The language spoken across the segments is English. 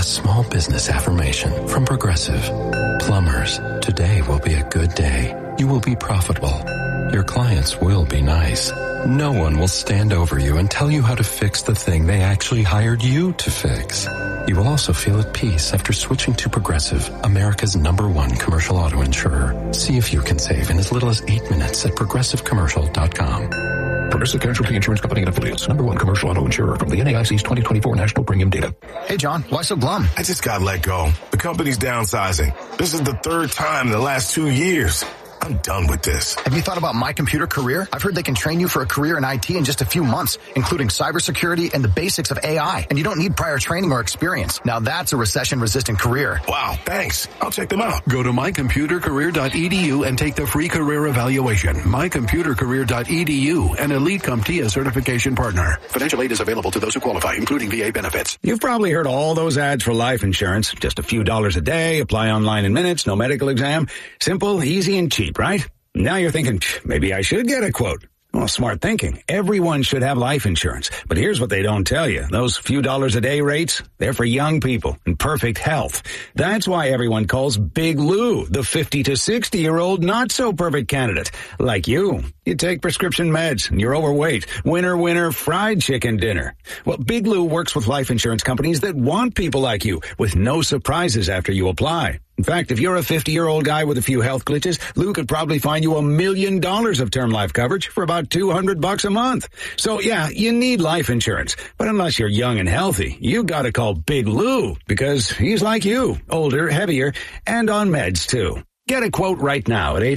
small business affirmation from Progressive. Plumbers, today will be a good day. You will be profitable. Your clients will be nice. No one will stand over you and tell you how to fix the thing they actually hired you to fix. You will also feel at peace after switching to Progressive, America's #1 commercial auto insurer. See if you can save in as little as 8 minutes at progressivecommercial.com. Progressive Casualty Insurance Company and Affiliates, #1 commercial auto insurer from the NAIC's 2024 National Premium Data. Hey, John, why so glum? I just got let go. The company's downsizing. This is the 3rd time in the last 2 years. I'm done with this. Have you thought about My Computer Career? I've heard they can train you for a career in IT in just a few months, including cybersecurity and the basics of AI. And you don't need prior training or experience. Now that's a recession-resistant career. Wow, thanks. I'll check them out. Go to mycomputercareer.edu and take the free career evaluation. mycomputercareer.edu, an Elite CompTIA certification partner. Financial aid is available to those who qualify, including VA benefits. You've probably heard all those ads for life insurance. Just a few dollars a day, apply online in minutes, no medical exam. Simple, easy, and cheap, right? Now you're thinking, maybe I should get a quote. Well, smart thinking. Everyone should have life insurance. But here's what they don't tell you. Those few dollars a day rates, they're for young people in perfect health. That's why everyone calls Big Lou the 50 to 60-year-old not-so-perfect candidate. Like you. You take prescription meds and you're overweight. Winner, fried chicken dinner. Well, Big Lou works with life insurance companies that want people like you with no surprises after you apply. In fact, if you're a 50-year-old guy with a few health glitches, Lou could probably find you $1 million of term life coverage for about $200 a month. So yeah, you need life insurance. But unless you're young and healthy, you gotta call Big Lou because he's like you, older, heavier, and on meds too. Get a quote right now at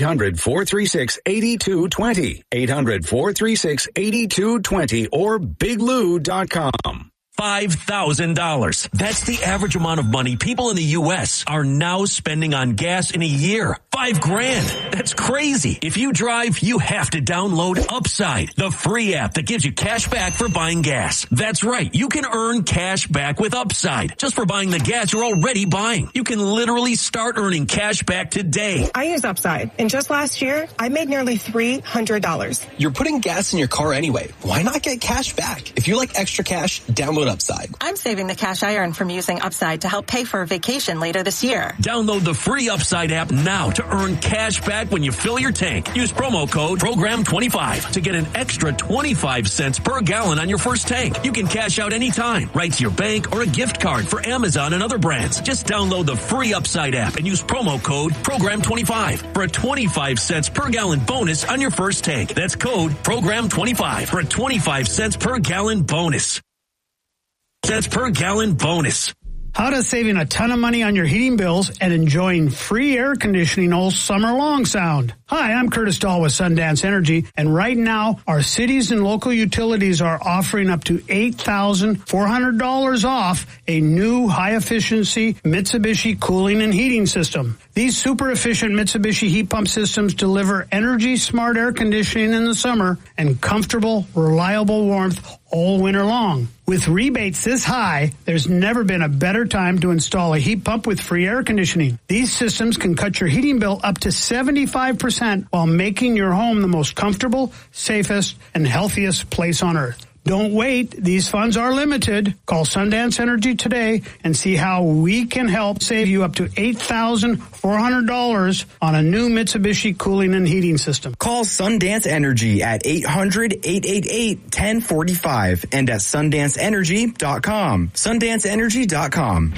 800-436-8220. 800-436-8220 or biglou.com. $5,000. That's the average amount of money people in the U.S. are now spending on gas in a year. $5,000. That's crazy. If you drive, you have to download Upside, the free app that gives you cash back for buying gas. That's right. You can earn cash back with Upside just for buying the gas you're already buying. You can literally start earning cash back today. I use Upside, and just last year, I made nearly $300. You're putting gas in your car anyway. Why not get cash back? If you like extra cash, download Upside. I'm saving the cash I earn from using Upside to help pay for a vacation later this year. Download the free Upside app now to earn cash back when you fill your tank. Use promo code PROGRAM25 to get an extra 25 cents per gallon on your first tank. You can cash out anytime, right to your bank or a gift card for Amazon and other brands. Just download the free Upside app and use promo code PROGRAM25 for a 25 cents per gallon bonus on your first tank. That's code PROGRAM25 for a 25 cents per gallon bonus. Cents per gallon bonus. How does saving a ton of money on your heating bills and enjoying free air conditioning all summer long sound? Hi, I'm Curtis Dahl with Sundance Energy, and right now, our cities and local utilities are offering up to $8,400 off a new high-efficiency Mitsubishi cooling and heating system. These super-efficient Mitsubishi heat pump systems deliver energy-smart air conditioning in the summer and comfortable, reliable warmth all winter long. With rebates this high, there's never been a better time to install a heat pump with free air conditioning. These systems can cut your heating bill up to 75% while making your home the most comfortable, safest, and healthiest place on earth. Don't wait. These funds are limited. Call Sundance Energy today and see how we can help save you up to $8,400 on a new Mitsubishi cooling and heating system. Call Sundance Energy at 800-888-1045 and at sundanceenergy.com. sundanceenergy.com.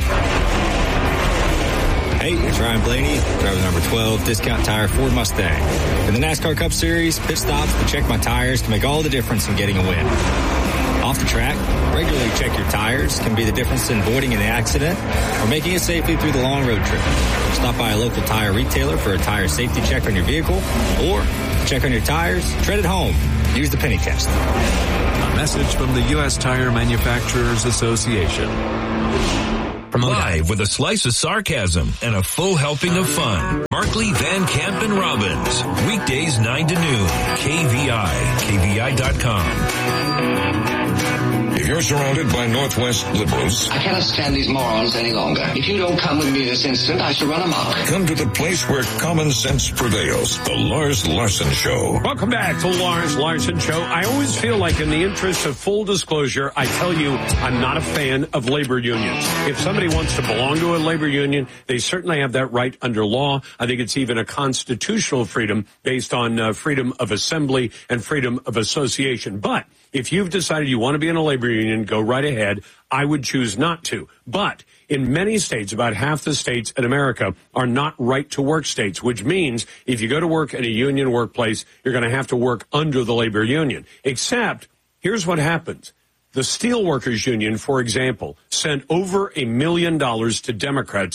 Hey, it's Ryan Blaney, driver number 12, Discount Tire Ford Mustang. In the NASCAR Cup Series, pit stops to check my tires can make all the difference in getting a win. Off the track, regularly check your tires can be the difference in avoiding an accident or making it safely through the long road trip. Stop by a local tire retailer for a tire safety check on your vehicle or check on your tires, tread at home. Use the penny test. A message from the U.S. Tire Manufacturers Association. Live with a slice of sarcasm and a full helping of fun. Markley, Van Camp, and Robbins. Weekdays 9 to noon. KVI. KVI.com. If you're surrounded by Northwest liberals, I cannot stand these morons any longer. If you don't come with me this instant, I shall run amok. Come to the place where common sense prevails. The Lars Larson Show. Welcome back to Lars Larson Show. I always feel like in the interest of full disclosure, I tell you I'm not a fan of labor unions. If somebody wants to belong to a labor union, they certainly have that right under law. I think it's even a constitutional freedom based on freedom of assembly and freedom of association. But if you've decided you want to be in a labor union, go right ahead. I would choose not to. But in many states, about half the states in America are not right-to-work states, which means if you go to work in a union workplace, you're going to have to work under the labor union. Except, here's what happens. The Steelworkers Union, for example, sent over $1 million to Democrats,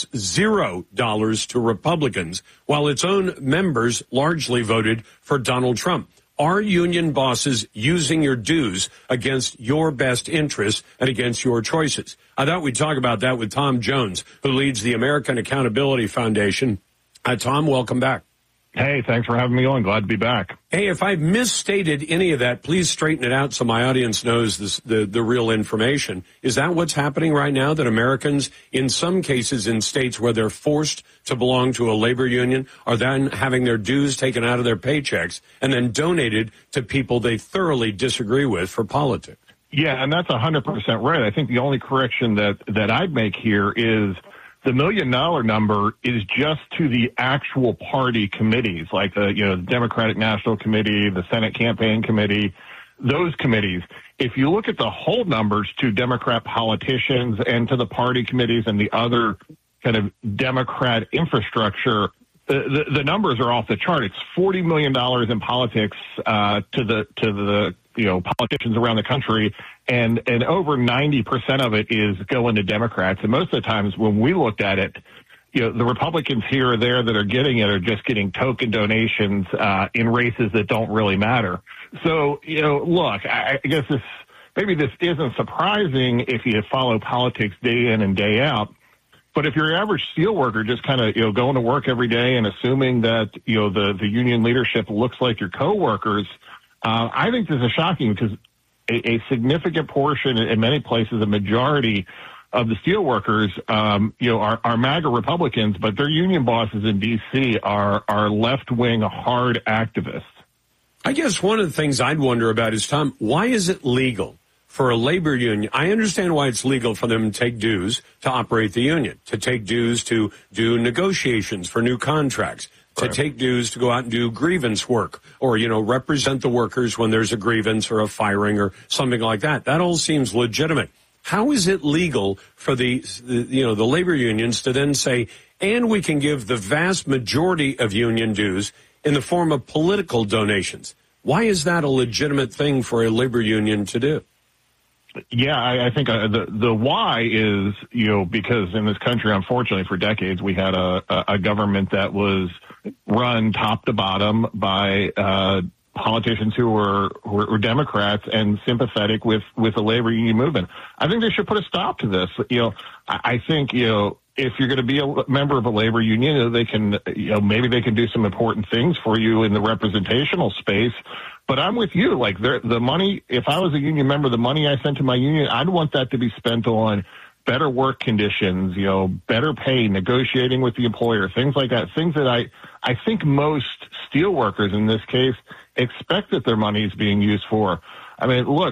$0 to Republicans, while its own members largely voted for Donald Trump. Are union bosses using your dues against your best interests and against your choices? I thought we'd talk about that with Tom Jones, who leads the American Accountability Foundation. Tom, welcome back. Hey, thanks for having me on. Glad to be back. Hey, if I've misstated any of that, please straighten it out so my audience knows the real information. Is that what's happening right now, that Americans, in some cases in states where they're forced to belong to a labor union, are then having their dues taken out of their paychecks and then donated to people they thoroughly disagree with for politics? Yeah, and that's 100% right. I think the only correction that I'd make here is the $1 million number is just to the actual party committees, like the Democratic National Committee, the Senate Campaign Committee, those committees. If you look at the whole numbers to Democrat politicians and to the party committees and the other kind of Democrat infrastructure, the numbers are off the chart. It's $40 million in politics to the politicians around the country, and over 90% of it is going to Democrats. And most of the times when we looked at it, the Republicans here or there that are getting it are just getting token donations in races that don't really matter. So, look, I guess maybe this isn't surprising if you follow politics day in and day out. But if you're an average steelworker just kind of, going to work every day and assuming that, the union leadership looks like your coworkers, I think this is shocking because a significant portion, in many places, a majority of the steelworkers, are MAGA Republicans, but their union bosses in D.C. are left-wing hard activists. I guess one of the things I'd wonder about is, Tom, why is it legal for a labor union? I understand why it's legal for them to take dues to operate the union, to take dues to do negotiations for new contracts, to take dues to go out and do grievance work or, represent the workers when there's a grievance or a firing or something like that. That all seems legitimate. How is it legal for the labor unions to then say, and we can give the vast majority of union dues in the form of political donations? Why is that a legitimate thing for a labor union to do? Yeah, I think the why is, because in this country, unfortunately, for decades, we had a government that was run top to bottom by politicians who were Democrats and sympathetic with the labor union movement. I think they should put a stop to this. I think, if you're going to be a member of a labor union, they can, maybe they can do some important things for you in the representational space. But I'm with you. Like the money, if I was a union member, the money I sent to my union, I'd want that to be spent on better work conditions, better pay, negotiating with the employer, things like that. Things that I think most steelworkers in this case expect that their money is being used for. I mean, look,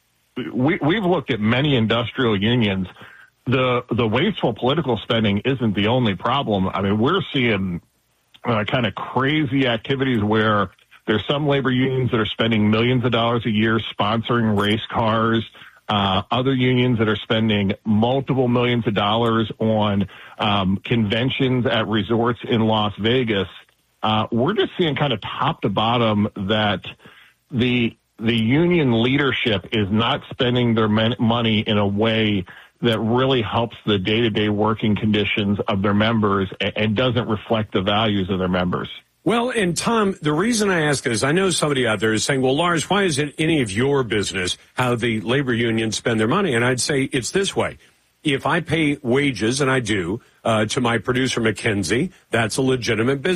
we've looked at many industrial unions. The wasteful political spending isn't the only problem. I mean, we're seeing kind of crazy activities where there's some labor unions that are spending millions of dollars a year sponsoring race cars, other unions that are spending multiple millions of dollars on conventions at resorts in Las Vegas. We're just seeing kind of top to bottom that the union leadership is not spending their money in a way that really helps the day-to-day working conditions of their members and doesn't reflect the values of their members. Well, and Tom, the reason I ask is I know somebody out there is saying, well, Lars, why is it any of your business how the labor unions spend their money? And I'd say it's this way. If I pay wages, and I do, to my producer, Mackenzie, that's a legitimate business.